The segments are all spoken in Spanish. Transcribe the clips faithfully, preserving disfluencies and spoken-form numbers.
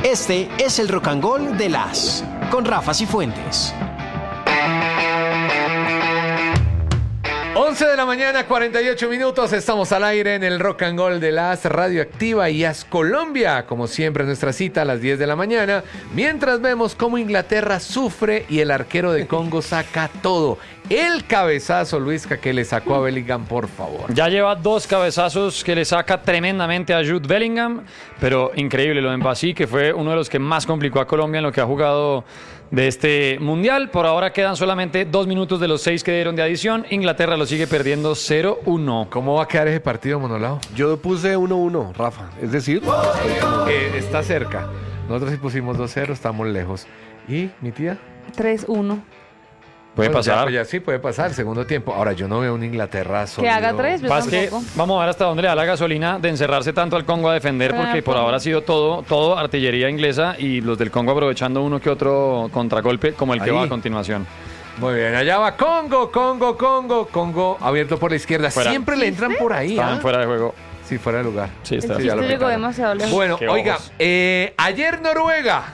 Este es el Rock and Gold de las con Rafa Cifuentes. once de la mañana, cuarenta y ocho minutos, estamos al aire en el Rock and Gold de la A S Radioactiva y A S Colombia, como siempre nuestra cita a las diez de la mañana, mientras vemos cómo Inglaterra sufre y el arquero de Congo saca todo. El cabezazo, Luisca, que le sacó a Bellingham, por favor. Ya lleva dos cabezazos que le saca tremendamente a Jude Bellingham, pero increíble lo de Mbappé, que fue uno de los que más complicó a Colombia en lo que ha jugado de este mundial. Por ahora quedan solamente dos minutos de los seis que dieron de adición. Inglaterra lo sigue perdiendo cero uno. ¿Cómo va a quedar ese partido, Monolao? Yo puse uno uno, Rafa. Es decir, Eh, está cerca. Nosotros sí pusimos dos cero, estamos lejos. ¿Y mi tía? tres uno. Puede Bueno, pasar. Ya, ya sí puede pasar, segundo tiempo. Ahora, yo no veo un Inglaterra Que haga tres, yo Pasa que tampoco. vamos a ver hasta dónde le da la gasolina de encerrarse tanto al Congo a defender, Pero porque por Congo. ahora ha sido todo, todo artillería inglesa y los del Congo aprovechando uno que otro contragolpe, como el que Ahí. va a continuación. Muy bien, allá va Congo, Congo, Congo, Congo abierto por la izquierda. Fuera. Siempre le entran por ahí, Estaban ¿ah? fuera de juego. Sí, fuera de lugar. Sí, está El Sí, ya lo chiste llegó pitaron. demasiado lejos. Bueno, Qué oiga, ojos. eh, ayer Noruega,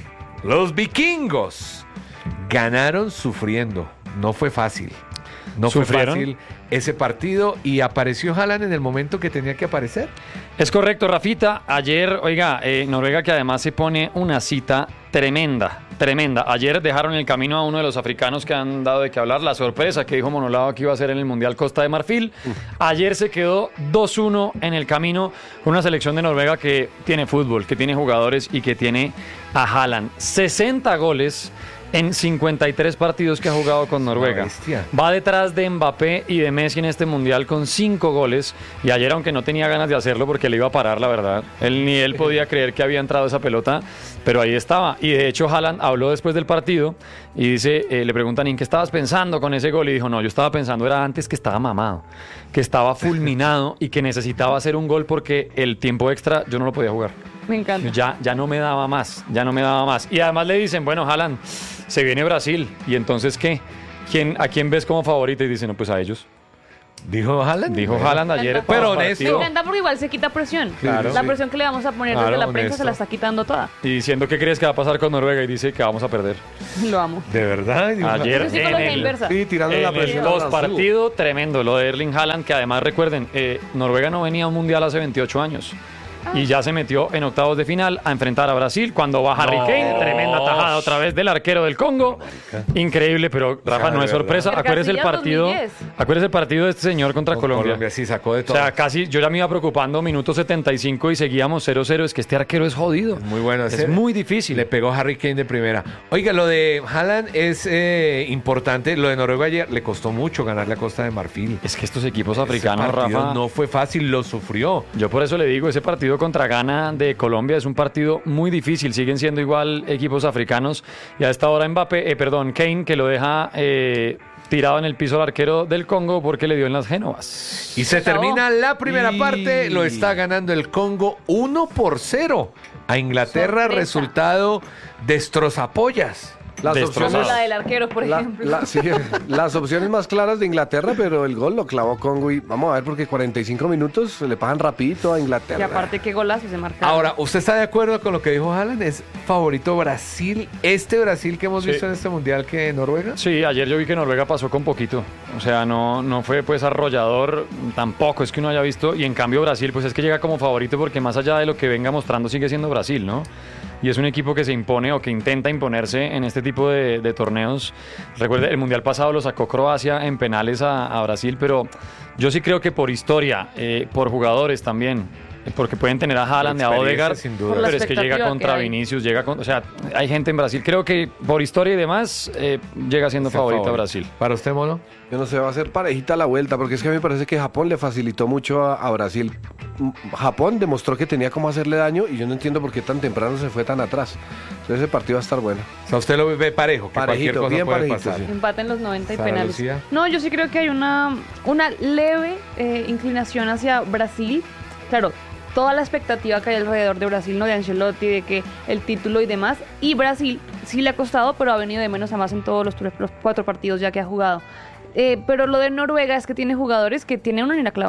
los vikingos ganaron sufriendo. No fue fácil. No fue ¿Sufrieron? fácil ese partido y apareció Haaland en el momento que tenía que aparecer. Es correcto, Rafita. Ayer, oiga, eh, Noruega que además se pone una cita tremenda, tremenda. Ayer dejaron en el camino a uno de los africanos que han dado de qué hablar, la sorpresa que dijo Monolao que iba a ser en el Mundial Costa de Marfil. Ayer se quedó dos uno en el camino con una selección de Noruega que tiene fútbol, que tiene jugadores y que tiene a Haaland. sesenta goles en cincuenta y tres partidos que ha jugado con Noruega. bestia. Va detrás de Mbappé y de Messi en este Mundial con cinco goles. Y ayer, aunque no tenía ganas de hacerlo porque le iba a parar, la verdad, él ni él podía creer que había entrado esa pelota, pero ahí estaba. Y de hecho, Haaland habló después del partido y dice, eh, le preguntan, ¿en qué estabas pensando con ese gol? Y dijo, no, yo estaba pensando, era antes que estaba mamado, que estaba fulminado y que necesitaba hacer un gol porque el tiempo extra yo no lo podía jugar. Me encanta. Ya, ya no me daba más, ya no me daba más. Y además le dicen, bueno, Haaland, se viene Brasil. ¿Y entonces qué? ¿Quién, ¿A quién ves como favorita? Y dicen, no, pues a ellos. ¿Dijo Haaland? Dijo Haaland ayer. Pero post honesto. Me partido, encanta porque igual se quita presión. Claro. La Sí. presión que le vamos a poner Claro, desde la prensa honesto. se la está quitando toda. y diciendo, ¿qué crees que va a pasar con Noruega? Y dice que vamos a perder. Lo amo. ¿De verdad? Dijo Ayer Eso es en psicología el, inversa. sí, tirando la en presión. el al post Brasil. partido, tremendo lo de Erling Haaland, que además recuerden, eh, Noruega no venía a un mundial hace veintiocho años. Y ya se metió en octavos de final a enfrentar a Brasil cuando va Harry No. Kane, tremenda tajada otra vez del arquero del Congo. Increíble, pero Rafa, no es sorpresa. El Acuérdese el Casillas partido, dos mil diez. acuérdese el partido de este señor contra Con Colombia. Colombia sí sacó de O todo. sea, casi yo ya me iba preocupando, minuto setenta y cinco y seguíamos cero cero. Es que este arquero es jodido. Muy bueno. Es ese- muy difícil. Le pegó Harry Kane de primera. Oiga, lo de Haaland es eh, importante. Lo de Noruega ayer le costó mucho ganarle a Costa de Marfil. Es que estos equipos Ese africanos, partido Rafa, no fue fácil, lo sufrió. yo por eso le digo, ese partido contra Ghana de Colombia es un partido muy difícil. Siguen siendo igual equipos africanos. Y a esta hora Mbappé, eh, perdón, Kane, que lo deja eh, tirado en el piso al arquero del Congo porque le dio en las Génovas. Y se acabó. termina la primera Y- parte. Lo está ganando el Congo uno por cero. A Inglaterra, Sorpresa. resultado destrozapollas. Las Destrozado. Como opciones, la del arquero, por la- ejemplo. la- sí, las opciones más claras de Inglaterra, pero el gol lo clavó Congo y vamos a ver porque cuarenta y cinco minutos se le pagan rapidito a Y Inglaterra. aparte, qué golazo se marca. Ahora, ¿usted está de acuerdo con lo que dijo Haaland? ¿Es favorito Brasil? ¿Este Brasil que hemos Sí. visto en este mundial que Noruega? Sí, ayer yo vi que Noruega pasó con poquito. O sea, no, no fue pues arrollador, tampoco es que uno haya visto. Y en cambio Brasil, pues es que llega como favorito porque más allá de lo que venga mostrando sigue siendo Brasil, ¿no? Y es un equipo que se impone o que intenta imponerse en este tipo de, de torneos. Recuerde, el Mundial pasado lo sacó Croacia en penales a, a Brasil, pero yo sí creo que por historia, eh, por jugadores también, porque pueden tener a Haaland, a Experiencia, Odegaard, sin duda. Por la pero es que llega expectativa contra que hay. Vinicius, llega con, o sea, hay gente en Brasil, creo que por historia y demás, eh, llega siendo Ser favorito a favorito. Brasil. ¿Para usted, Mono? Yo no sé, va a ser parejita la vuelta, porque es que a mí me parece que Japón le facilitó mucho a, a Brasil. M- Japón demostró que tenía cómo hacerle daño y yo no entiendo por qué tan temprano se fue tan atrás. Entonces ese partido va a estar bueno. O sea, usted lo ve parejo, que Parejito, cualquier cosa bien puede parejito, pasar. sí. Empate en los noventa y Sara penales. Lucía. No, yo sí creo que hay una, una leve eh, inclinación hacia Brasil. Claro, toda la expectativa que hay alrededor de Brasil, ¿no? De Ancelotti, de que el título y demás. Y Brasil sí le ha costado, pero ha venido de menos a más en todos los, tres- los cuatro partidos ya que ha jugado. Eh, pero lo de Noruega es que tiene jugadores que tienen uno y la clavan.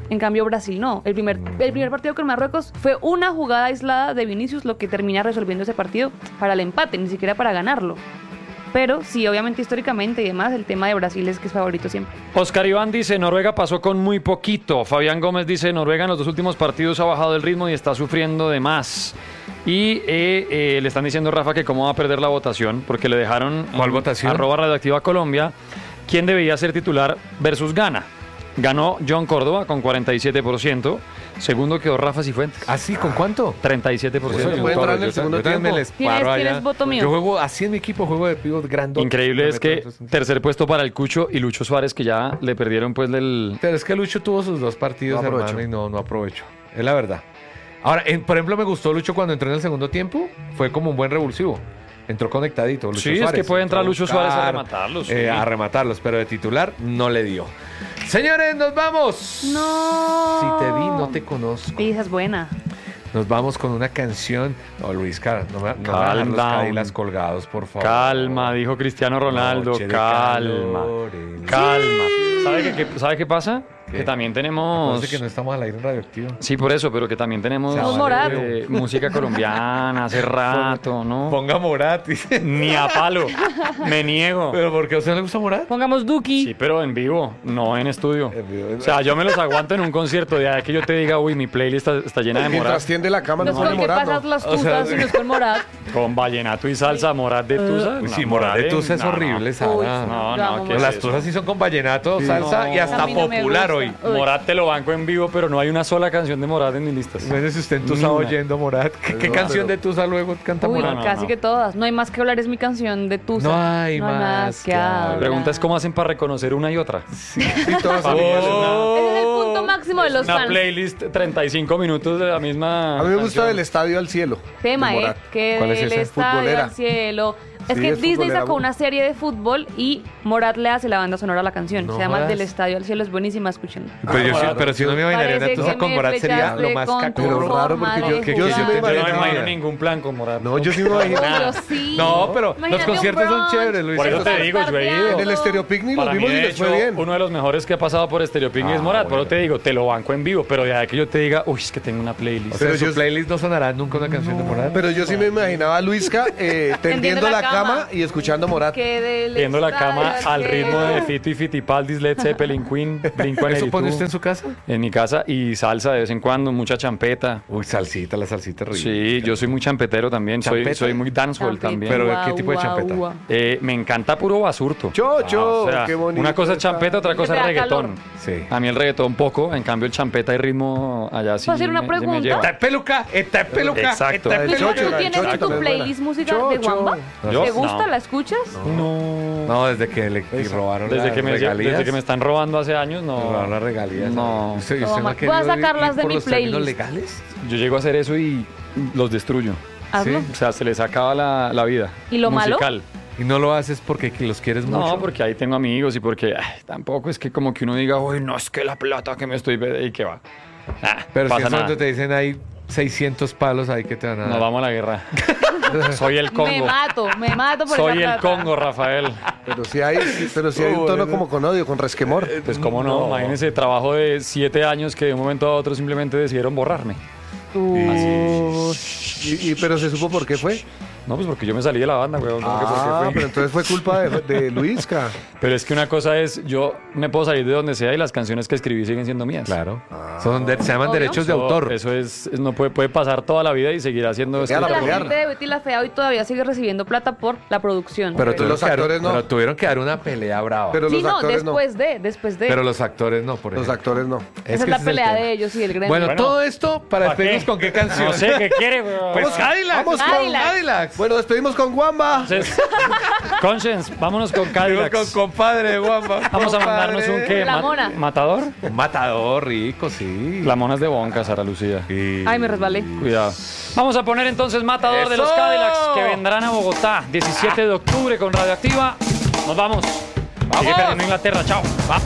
En cambio, Brasil no. El primer, el primer partido con Marruecos fue una jugada aislada de Vinicius lo que termina resolviendo ese partido para el empate, ni siquiera para ganarlo. Pero sí, obviamente históricamente y demás, el tema de Brasil es que es favorito siempre. Oscar Iván dice, Noruega pasó con muy poquito. Fabián Gómez dice, Noruega en los dos últimos partidos ha bajado el ritmo y está sufriendo de más. Y eh, eh, le están diciendo, Rafa, que cómo va a perder la votación, porque le dejaron... ¿Cuál votación? Arroba Radioactiva Colombia, quién debería ser titular versus gana. Ganó John Córdoba con cuarenta y siete por ciento. Segundo quedó Rafa Cifuentes. ¿Ah, sí? ¿Con cuánto? treinta y siete por ciento. Eso puede entrar en el Yo- segundo yo también tiempo. me les ¿Tienes- paro tienes allá. voto mío? Yo juego así en mi equipo, juego de pivot grandote. Increíble Me es meto que entonces- tercer puesto para el Cucho y Lucho Suárez, que ya le perdieron pues del... Pero es que Lucho tuvo sus dos partidos, No aprovechó. hermano, y no, no aprovechó. Es la verdad. Ahora, en- por ejemplo, me gustó Lucho cuando entró en el segundo tiempo. Fue como un buen revulsivo. Entró conectadito. Lucho Sí, es Suárez. que puede entrar Entró Lucho buscar, Suárez a rematarlos, eh, sí. a rematarlos, pero de titular no le dio. Señores, nos vamos. No. Si te vi, no te conozco. Y esa es buena. Nos vamos con una canción. No, Luis, cara, no me, no me Calm dejar los down. Cadillacs colgados, por favor. Calma, dijo Cristiano Ronaldo, Noche de calma, calores. calma. ¿Sabe qué, qué- ¿Sabe qué pasa? ¿Qué? Que también tenemos... Parece que no estamos al aire en Radioactivo. Sí, por eso, pero que también tenemos Somos Morat. eh, música colombiana hace rato, ¿no? Ponga Morat, dice. Ni a palo, me niego. ¿Pero por qué a usted no le gusta Morat? Pongamos Duki. Sí, pero en vivo, no en estudio. En vivo. O sea, yo me los aguanto en un concierto, de ahí que yo te diga, uy, mi playlist está, está llena de Mientras Morat. tiende la cama, No no es pone con qué Morat, pasas ¿no? las O tusas, sea, sino es con Morat. Con vallenato y salsa, Morat de Tusa. Uy, sí, no, Morat de en- Tusa es no, horrible, Uy, Sara. No, Yo no, amo ¿qué Morat. es Las eso? Tuzas sí son con vallenato, salsa No. y hasta A mí no me popular gusta. hoy. Uy. Morat te lo banco en vivo, pero no hay una sola canción de Morat en mis listas. Imagínese usted en Tusa Ni una. oyendo Morat. ¿Qué, qué No, canción pero- de Tusa luego canta Uy, Morat? no, casi no. que todas. No hay más que hablar, es mi canción de Tusa. No hay más que hablar. La pregunta es cómo hacen para reconocer una y otra. Sí, todas son Oh. iguales. Ese es el punto máximo de los Una fans. playlist treinta y cinco minutos de la misma. A mí me gusta canción. del estadio al cielo. Tema, de ¿eh? Morat. Que ¿Cuál es del ese? estadio Futbolera. al cielo. Es Sí, que es Disney futbolera. sacó una serie de fútbol y Morat le hace la banda sonora a la canción. No Se llama jodas. Del estadio al cielo, es buenísima, escuchando. Pero, yo sí- Morat. pero si no me imaginaría una Parece Tusa que con me Morat sería flechaste lo más con caco. tu Pero raro, forma porque de yo- que- yo que- sí yo me te- Yo no me imaginaba. imagino ningún plan con Morat. No, yo sí me imaginaba. Obvio, sí. No, pero los Imagínate conciertos un son brunch. chéveres, Luis. Por eso te Estás digo, yo he ido. tardeando. En el Stereo Picnic Para los mí, vimos y de les hecho, fue bien. uno de los mejores que ha pasado por Stereo Picnic Ah, es Morat. Por bueno. eso te digo, te lo banco en vivo, pero de ahí que yo te diga, uy, es que tengo una playlist. O sea, Pero en su yo- playlist no sonará nunca una canción de Morat. Pero yo sí me imaginaba a Luisca eh, tendiendo la cama y escuchando Morat. Que del Viendo la estadio cama al cielo. ritmo de Fito y Fitipaldis, Led Zeppelin, Queen, Blink ¿Eso pone usted en en su casa? En mi casa y salsa de vez en cuando, mucha champeta. Uy, salsita, la salsita rica. Sí, yo soy muy champetero también, soy, ¿Champeta? soy muy dancehall Champeta. también. Pero, Guau, ¿qué tipo de guau, champeta? guau. Eh, me encanta puro basurto. Chocho, Ah, o sea, qué bonito. una cosa es está. champeta, otra cosa Que es te da reggaetón. calor. Sí. A mí el reggaetón poco, en cambio el champeta y ritmo allá sí ¿Puedo hacer una me- se me pregunta? lleva. Está en peluca, está en peluca. Exacto. está en El ¿Tú, chocho, peluca. tú la del tienes chocho en tu también es buena. playlist música de Chocho. Wamba? Yo, ¿Te gusta? no. ¿La escuchas? No. No, desde que le y robaron Desde las que, me, regalías. desde que me están robando hace años, Le robaron no. las regalías. No. ¿Usted, No, usted no ma- ha querido voy a sacarlas ir de por mi los términos playlist. legales? Yo llego a hacer eso y los destruyo. Hazlo. O sea, se les acaba la, la vida. ¿Y lo malo? musical. ¿Y no lo haces porque los quieres mucho? No, porque ahí tengo amigos y porque ay, tampoco es que como que uno diga, uy, no, es que la plata que me estoy... be-", y que va. Ah, Pero si pasa es nada. donde te dicen hay seiscientos palos ahí que te van a dar. Nos vamos a la guerra. Soy el Me Congo. mato, me mato por Soy esa el plata. Congo, Rafael. Pero sí hay, pero sí hay un tono como con odio, con resquemor. Pues cómo no, imagínense, trabajo de siete años que de un momento a otro simplemente decidieron borrarme. Y, y- pero se supo por qué fue. No, pues porque yo me salí de la banda, weón. ¿cómo que por qué Ah, fue? pero entonces fue culpa de, de Luisca. Pero es que una cosa es, yo me puedo salir de donde sea y las canciones que escribí siguen siendo mías. Claro. Son de- se llaman Obvio. derechos de Eso- autor. Eso es, es- no puede, puede pasar toda la vida y seguirá siendo Ya la escrita La por pelear. mí. gente de Betty la Fea hoy todavía sigue recibiendo plata por la producción. pero, Pero tuvieron los que dar- actores no. pero tuvieron que dar una pelea brava. Pero sí, los no, actores no. después de, después de. Pero los actores no, por Los ejemplo. actores no. Es Esa que es la ese el pelea tema. de ellos y del gremio. Bueno, Bueno. todo esto para ¿Pa' despedirnos qué? con qué canción. No sé qué quiere, weón. Pues Cadillacs. vamos con con- Cadillacs. Bueno, despedimos con Wamba. Entonces, Conscience, vámonos con Con, Cadillacs. con compadre, guapa. Vamos a mandarnos un qué, La ma- mona. matador. Un matador rico, sí. La mona es de Bonca, Sara Lucía. Y- Ay, me resbalé. Cuidado. Vamos a poner entonces Matador de los ¡Eso! Cadillacs que vendrán a Bogotá diecisiete de octubre con Radioactiva. Nos vamos. Sigue perdiendo Inglaterra. Chao.